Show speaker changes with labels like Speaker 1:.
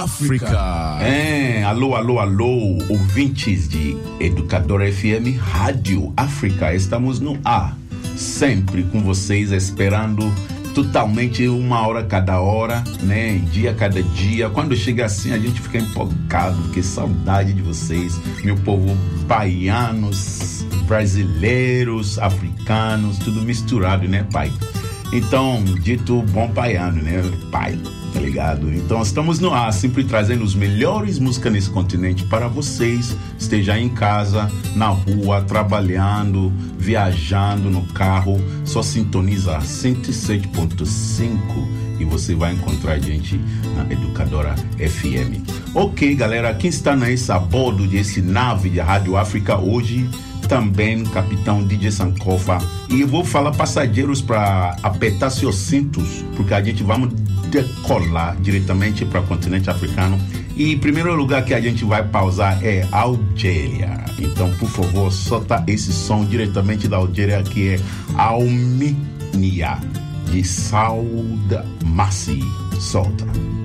Speaker 1: África.
Speaker 2: Alô, ouvintes de Educadora FM Rádio África. Estamos no ar, sempre com vocês, esperando totalmente 1 hora cada hora, né? Dia cada dia. Quando chega assim, a gente fica empolgado, porque saudade de vocês, meu povo baianos, brasileiros, africanos, tudo misturado, né, pai? Então, dito bom baiano, né, pai? Tá ligado? Então estamos no ar, sempre trazendo os melhores músicas nesse continente para vocês, esteja em casa, na rua, trabalhando, viajando no carro, só sintoniza 107.5 e você vai encontrar a gente na Educadora FM. Ok, galera, quem está a bordo desse nave de Rádio África hoje, também capitão DJ Sankofa, e eu vou falar passageiros para apertar seus cintos, porque a gente vamos decolar diretamente para o continente africano. E em primeiro lugar que a gente vai pausar é Algéria. Então, por favor, solta esse som diretamente da Algéria, que é Alminia de Saud Massi. Solta.